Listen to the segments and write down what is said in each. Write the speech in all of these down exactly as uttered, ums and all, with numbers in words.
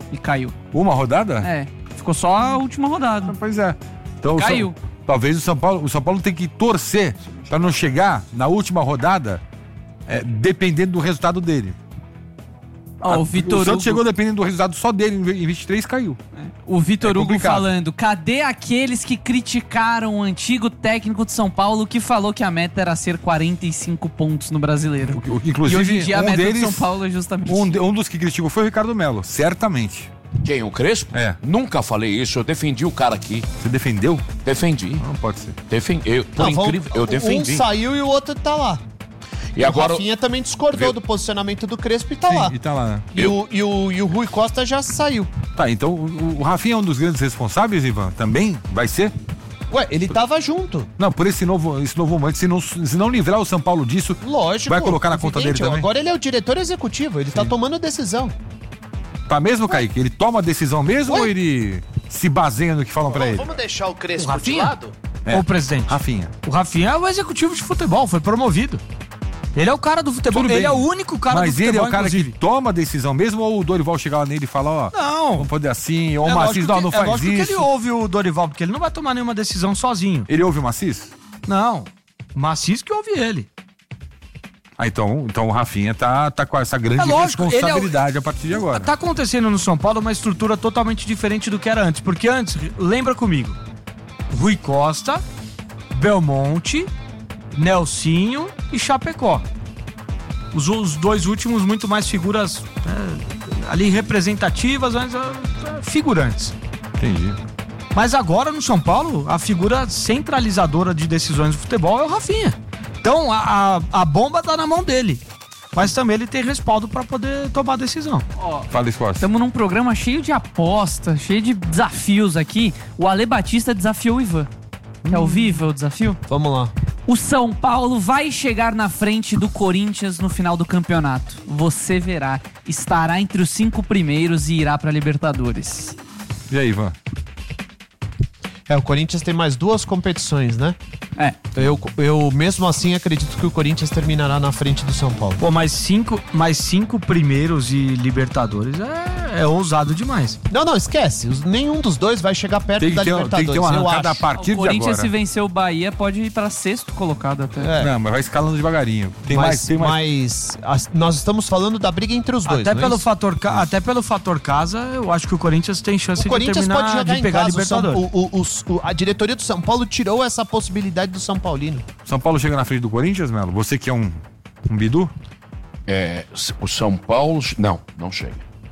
e caiu. Uma rodada? É, ficou só a última rodada. Pois é. Então, caiu. São, talvez o São Paulo, o São Paulo tem que torcer para não chegar na última rodada é, dependendo do resultado dele. Oh, a, o Vitor o Santos Hugo... chegou dependendo do resultado só dele, em vinte e três caiu. É. O Vitor é Hugo complicado. falando, cadê aqueles que criticaram o antigo técnico de São Paulo que falou que a meta era ser quarenta e cinco pontos no Brasileiro? O, o, inclusive, e hoje em dia um a meta deles, de São Paulo é justamente... Um, de, um dos que criticou foi o Ricardo Melo, certamente. Quem? O Crespo? É. Nunca falei isso, eu defendi o cara aqui. Você defendeu? Defendi. Não pode ser. Defendi. Eu, por Não, incrível, eu defendi. Um saiu e o outro tá lá. E agora... O Rafinha também discordou Viu? do posicionamento do Crespo e tá Sim, lá. e tá lá, né? E, Eu- o, e, o, e o Rui Costa já saiu. Tá, então o, o Rafinha é um dos grandes responsáveis, Ivan? Também? Vai ser? Ué, ele tava junto. Não, por esse novo, esse novo momento, se não, se não livrar o São Paulo disso, Lógico. vai colocar na conta dele evidente, também? Agora ele é o diretor executivo, ele tá tomando decisão. Tá mesmo, Kaique? Ele toma a decisão mesmo Ué? ou ele se baseia no que falam pra ele? Vamos deixar o Crespo O Rafinha? de lado? É. Ô, presidente. Rafinha. O Rafinha é o executivo de futebol, foi promovido. Ele é o cara do futebol, Tudo ele bem. é o único cara Mas do futebol, ele é o cara inclusive. que toma a decisão mesmo ou o Dorival chegar lá nele e falar, ó, Não. vamos poder assim, ou É o Macis, lógico não, que- não é faz lógico isso. que ele ouve o Dorival, porque ele não vai tomar nenhuma decisão sozinho. Ele ouve o Macis? Não. Macis que ouve ele. Ah, então, então o Rafinha tá, tá com essa grande É lógico, ele é o- responsabilidade a partir de agora. Tá acontecendo no São Paulo uma estrutura totalmente diferente do que era antes. Porque antes, lembra comigo, Rui Costa, Belmonte, Nelsinho e Chapecó. Os, os dois últimos muito mais figuras é, ali representativas, mas é, é, figurantes. Entendi. Mas agora no São Paulo, a figura centralizadora de decisões do futebol é o Rafinha. Então a, a, a bomba tá na mão dele. Mas também ele tem respaldo pra poder tomar a decisão. Fala, Escosta. Estamos num programa cheio de apostas, cheio de desafios aqui. O Ale Batista desafiou o Ivan. Quer ouvir, Ivan, o desafio? Vamos lá. O São Paulo vai chegar na frente do Corinthians no final do campeonato. Você verá. Estará entre os cinco primeiros e irá pra Libertadores. E aí, Ivan? É, o Corinthians tem mais duas competições, né? É. Eu, eu mesmo assim acredito que o Corinthians terminará na frente do São Paulo. Pô, mais cinco, mais cinco primeiros e Libertadores é, é ousado demais. Não, não, esquece. Os- nenhum dos dois vai chegar perto Tem que da ter, tem Libertadores. que ter uma eu arrancada a acho. partir O de Corinthians, agora. se vencer o Bahia, pode ir pra sexto colocado até. É. Não, mas vai escalando devagarinho. Tem mais, mas, tem mais. mas as- nós estamos falando da briga entre os dois. Até não é pelo, isso? fator, ca- até pelo fator casa, eu acho que o Corinthians tem chance O de Corinthians terminar pode jogar de em pegar a casa. O São- Libertadores. o- o- os- o- a diretoria do São Paulo tirou essa possibilidade do São Paulino. São Paulo chega na frente do Corinthians, Melo? Você que é um, um bidu? É, o São Paulo... Não, não chega.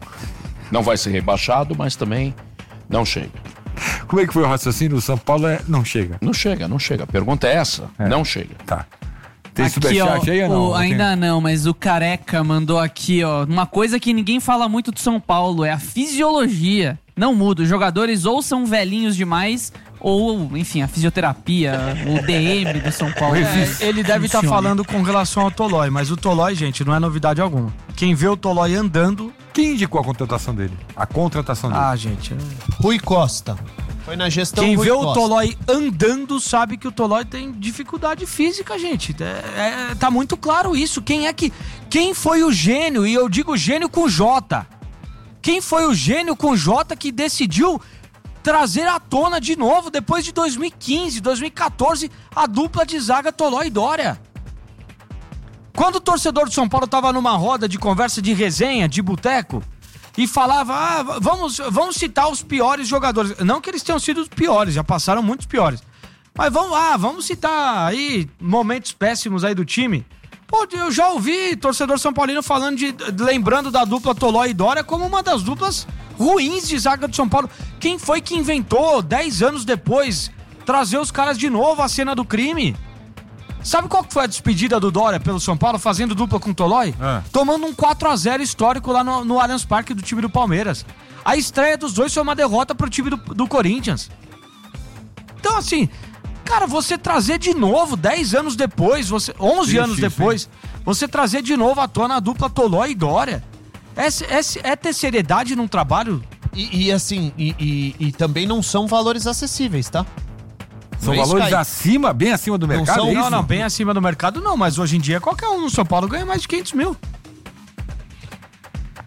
Não vai ser rebaixado, mas também não chega. Como é que foi o raciocínio? O São Paulo é... não chega. Não chega, não chega. A pergunta é essa. É. Não chega. Tá. Tem Aqui, ó, superchat aí ou não? o- ainda não, mas o Careca mandou aqui, ó, uma coisa que ninguém fala muito do São Paulo, é a fisiologia. Não muda, os jogadores ou são velhinhos demais, ou, enfim, a fisioterapia, o D M do São Paulo. É, ele deve estar funciona. falando com relação ao Tolói, mas o Tolói, gente, não é novidade alguma. Quem vê o Tolói andando... Quem indicou a contratação dele? A contratação dele. Ah, gente... é- Rui Costa. Foi na gestão Quem Rui vê o Costa. Tolói andando sabe que o Tolói tem dificuldade física, gente. É, é- tá muito claro isso. Quem é que... Quem foi o gênio, e eu digo gênio com J, quem foi o gênio com J que decidiu trazer à tona de novo, depois de dois mil e quinze, dois mil e quatorze, a dupla de zaga Tolói e Dória? Quando o torcedor do São Paulo tava numa roda de conversa, de resenha, de boteco, e falava, ah, vamos, vamos citar os piores jogadores. Não que eles tenham sido os piores, já passaram muitos piores. Mas vamos lá, vamos citar aí momentos péssimos aí do time. Pô, eu já ouvi torcedor São Paulino falando de, lembrando da dupla Tolói e Dória como uma das duplas ruins de zaga do São Paulo. Quem foi que inventou, dez anos depois, trazer os caras de novo à cena do crime? Sabe qual que foi a despedida do Dória pelo São Paulo, fazendo dupla com o Tolói? Ah. Tomando um quatro a zero histórico lá no, no Allianz Parque do time do Palmeiras. A estreia dos dois foi uma derrota pro time do, do Corinthians. Então, assim, cara, você trazer de novo, dez anos depois, você, onze Ixi, anos depois, você trazer de novo à tona a dupla Tolói e Dória. É, é, é ter seriedade num trabalho? E, e assim, e, e- e também não são valores acessíveis, tá? São Não é isso, valores Kaique? acima, bem acima do mercado, são- é isso? Não, não, bem acima do mercado não, mas hoje em dia qualquer um no São Paulo ganha mais de quinhentos mil.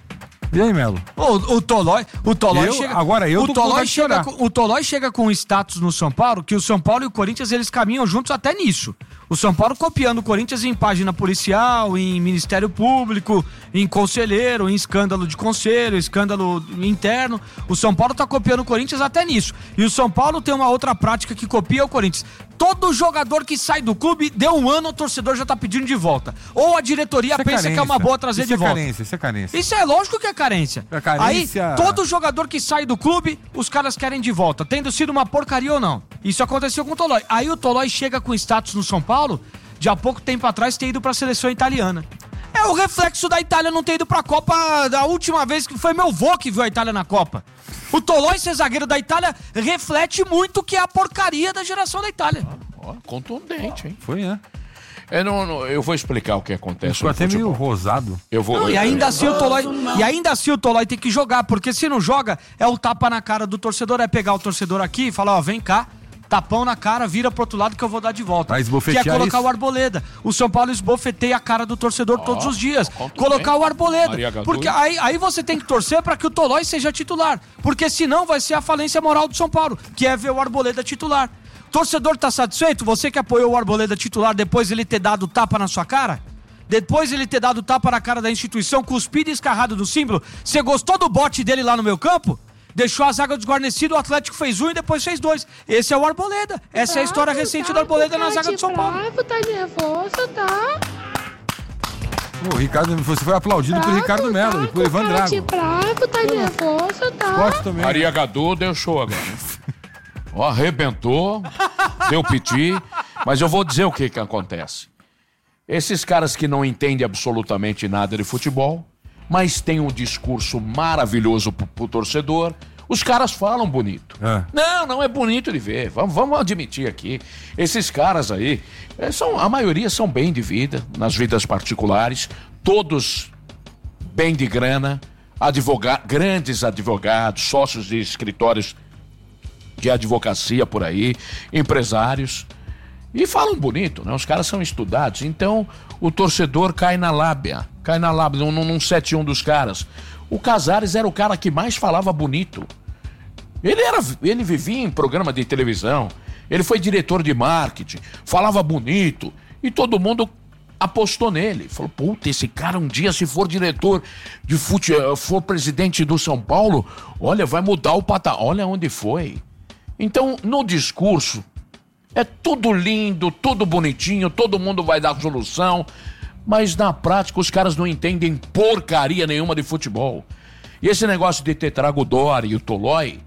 E aí, Melo? O, o Tolói, o Tolói Eu- chega. agora eu o tô com Tolói vontade de chega chorar. com, o Tolói chega com um status no São Paulo que o São Paulo e o Corinthians eles caminham juntos até nisso. O São Paulo copiando o Corinthians em página policial, em Ministério Público, em conselheiro, em escândalo de conselho, escândalo interno. O São Paulo tá copiando o Corinthians até nisso. E o São Paulo tem uma outra prática que copia o Corinthians. Todo jogador que sai do clube, deu um ano, o torcedor já tá pedindo de volta. Ou a diretoria Isso é pensa que é carência. uma boa trazer Isso de é volta. carência, isso é carência. Isso é lógico que é carência. É carência. Aí, todo jogador que sai do clube, os caras querem de volta, tendo sido uma porcaria ou não. Isso aconteceu com o Tolói. Aí o Tolói chega com status no São Paulo, de há pouco tempo atrás ter ido pra seleção italiana. É o reflexo da Itália não ter ido pra Copa da última vez que foi meu vô que viu a Itália na Copa. O Tolói ser zagueiro da Itália reflete muito que é a porcaria da geração da Itália. Ó, contundente, hein? Foi, né? Eu, não, não- eu vou explicar o que acontece Ficou no até meio futebol. rosado. Eu vou, Não, e ainda assim o Tolói, e ainda assim o Tolói tem que jogar, porque se não joga, é o tapa na cara do torcedor, é pegar o torcedor aqui e falar, ó, vem cá, tapão na cara, vira pro outro lado que eu vou dar de volta. Vai esbofetear que é colocar isso? o Arboleda. O São Paulo esbofeteia a cara do torcedor todos os dias. contundente. Colocar o Arboleda. Maria Gadu. Porque aí, aí você tem que torcer pra que o Tolói seja titular, porque senão vai ser a falência moral do São Paulo, que é ver o Arboleda titular. Torcedor tá satisfeito? Você que apoiou o Arboleda titular depois ele ter dado tapa na sua cara? Depois ele ter dado tapa na cara da instituição, cuspido e escarrado do símbolo? Você gostou do bote dele lá no meu campo? Deixou a zaga desguarnecida, o Atlético fez um e depois fez dois. Esse é o Arboleda. Essa é a história recente do Arboleda na zaga do São Paulo. Bravo, tá nervoso, tá? O Ricardo, você foi aplaudido por Ricardo Melo e por Ivan Tá de Drago. bravo, tá nervoso, tá? Gosto também. Maria Gadu deu show agora. Ó, arrebentou, deu piti, mas eu vou dizer o que que acontece. Esses caras que não entendem absolutamente nada de futebol, mas têm um discurso maravilhoso pro, pro torcedor, os caras falam bonito. É. Não, não é bonito de ver. Vamos, vamos admitir aqui. Esses caras aí, eh, são, a maioria são bem de vida, nas vidas particulares, todos bem de grana, advoga- grandes advogados, sócios de escritórios de advocacia por aí, empresários, e falam bonito, né? Os caras são estudados, então o torcedor cai na lábia, cai na lábia, num, num sete um dos caras. O Casares era o cara que mais falava bonito. Ele, era, ele vivia em programa de televisão, ele foi diretor de marketing, falava bonito, e todo mundo apostou nele. Falou, puta, esse cara um dia, se for diretor de futebol, for presidente do São Paulo, olha, vai mudar o patamar. Olha onde foi. Então, no discurso, é tudo lindo, tudo bonitinho, todo mundo vai dar solução, mas na prática os caras não entendem porcaria nenhuma de futebol. E esse negócio de ter trago o Dori e o Tolói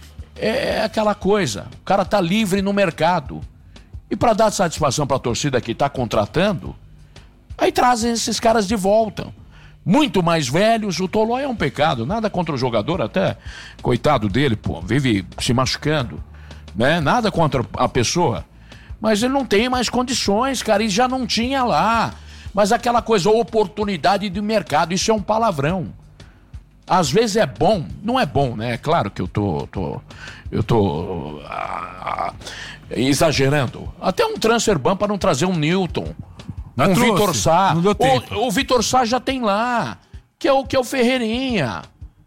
é aquela coisa, o cara tá livre no mercado. E para dar satisfação para a torcida que tá contratando, aí trazem esses caras de volta. Muito mais velhos, o Tolói é um pecado, nada contra o jogador, até coitado dele, pô, vive se machucando, né? Nada contra a pessoa, mas ele não tem mais condições, cara, e já não tinha lá. Mas aquela coisa, oportunidade de mercado, isso é um palavrão. Às vezes é bom, não é bom, né? É claro que eu tô, tô eu tô ah, exagerando. Até um transfer ban para não trazer um Newton. Não um trouxe, Vitor Sá. não deu tempo. O, o Vitor Sá já tem lá, que é o que é o Ferreirinha.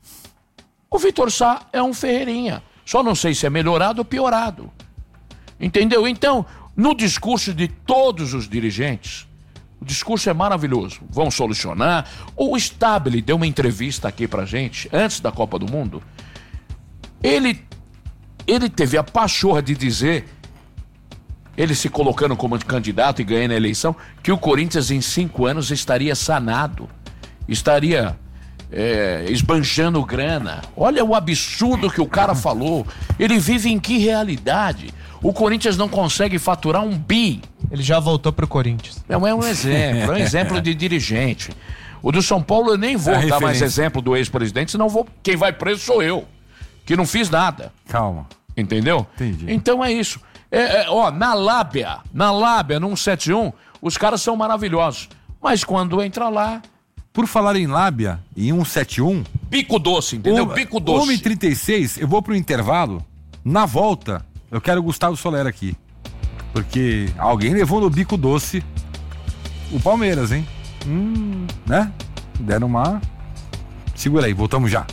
O Vitor Sá é um Ferreirinha. Só não sei se é melhorado ou piorado. Entendeu? Então, no discurso de todos os dirigentes, o discurso é maravilhoso. Vão solucionar. O Stabile deu uma entrevista aqui pra gente, antes da Copa do Mundo. Ele, ele teve a pachorra de dizer, ele se colocando como candidato e ganhando a eleição, que o Corinthians em cinco anos estaria sanado, estaria é, esbanjando grana. Olha o absurdo que o cara falou. Ele vive em que realidade? O Corinthians não consegue faturar um bi. Ele já voltou pro Corinthians. Não é um exemplo, é um exemplo de dirigente. O do São Paulo eu nem vou É a dar mais referência. exemplo do ex-presidente, senão vou, quem vai preso sou eu, que não fiz nada. Calma. Entendeu? Entendi. Então é isso. É, é, ó, na lábia, na lábia, num sete um, os caras são maravilhosos. Mas quando entra lá, Por falar em lábia, em cento e setenta e um, bico doce, entendeu? um- Bico doce. uma e trinta e seis, eu vou pro intervalo. Na volta, eu quero o Gustavo Soler aqui. Porque alguém levou no bico doce o Palmeiras, hein? Hum, né? Deram uma Segura aí, voltamos já.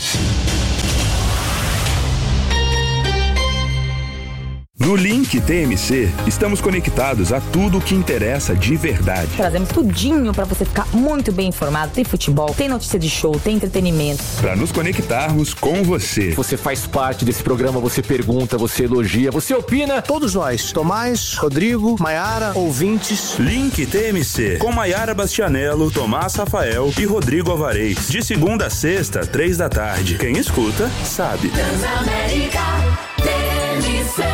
No Link T M C, estamos conectados a tudo o que interessa de verdade. Trazemos tudinho para você ficar muito bem informado. Tem futebol, tem notícia de show, tem entretenimento. Para nos conectarmos com você. Você faz parte desse programa, você pergunta, você elogia, você opina. Todos nós, Tomás, Rodrigo, Maiara, ouvintes. Link T M C, com Maiara Bastianello, Tomás Rafael e Rodrigo Alvarez. De segunda a sexta, três da tarde. Quem escuta, sabe. Transamérica T M C.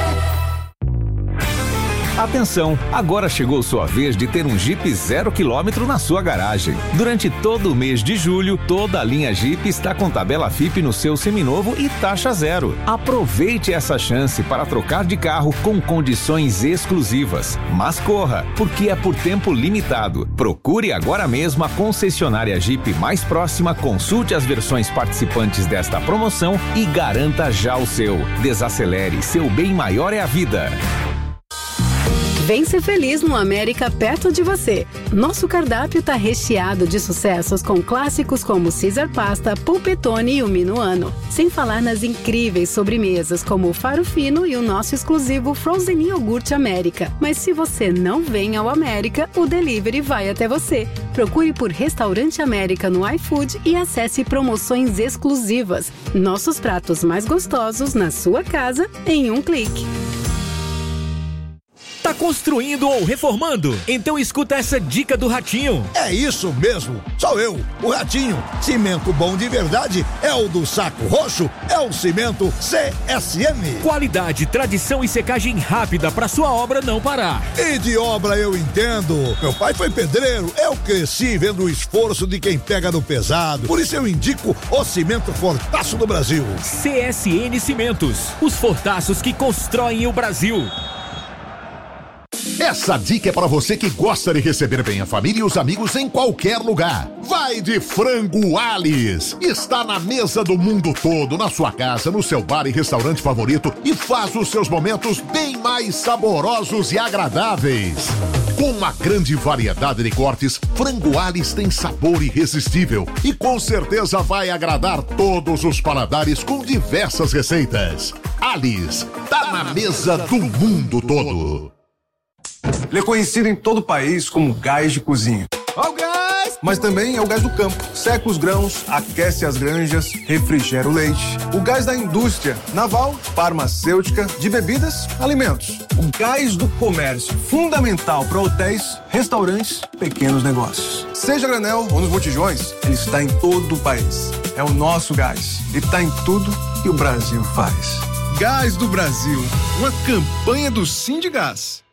Atenção, agora chegou sua vez de ter um Jeep zero quilômetro na sua garagem. Durante todo o mês de julho, toda a linha Jeep está com tabela F I P no seu seminovo e taxa zero. Aproveite essa chance para trocar de carro com condições exclusivas. Mas corra, porque é por tempo limitado. Procure agora mesmo a concessionária Jeep mais próxima, consulte as versões participantes desta promoção e garanta já o seu. Desacelere, seu bem maior é a vida. Vem ser feliz no América perto de você. Nosso cardápio tá recheado de sucessos com clássicos como Caesar Pasta, Pulpetone e o Minuano. Sem falar nas incríveis sobremesas como o Faro Fino e o nosso exclusivo Frozen Iogurte América. Mas se você não vem ao América, o delivery vai até você. Procure por Restaurante América no iFood e acesse promoções exclusivas. Nossos pratos mais gostosos na sua casa em um clique. Tá construindo ou reformando? Então escuta essa dica do Ratinho. É isso mesmo, sou eu, o Ratinho. Cimento bom de verdade é o do Saco Roxo, é o cimento C S M. Qualidade, tradição e secagem rápida para sua obra não parar. E de obra eu entendo. Meu pai foi pedreiro, eu cresci vendo o esforço de quem pega no pesado. Por isso eu indico o cimento Fortaço do Brasil. C S N Cimentos, os fortaços que constroem o Brasil. Essa dica é para você que gosta de receber bem a família e os amigos em qualquer lugar. Vai de Frango Alice. Está na mesa do mundo todo, na sua casa, no seu bar e restaurante favorito e faz os seus momentos bem mais saborosos e agradáveis. Com uma grande variedade de cortes, Frango Alice tem sabor irresistível e com certeza vai agradar todos os paladares com diversas receitas. Alice, tá na mesa do mundo todo. Ele é conhecido em todo o país como gás de cozinha. Ó o gás! Mas também é o gás do campo. Seca os grãos, aquece as granjas, refrigera o leite. O gás da indústria naval, farmacêutica, de bebidas, alimentos. O gás do comércio, fundamental para hotéis, restaurantes, pequenos negócios. Seja a granel ou nos botijões, ele está em todo o país. É o nosso gás. Ele está em tudo que o Brasil faz. Gás do Brasil, uma campanha do Sindgás.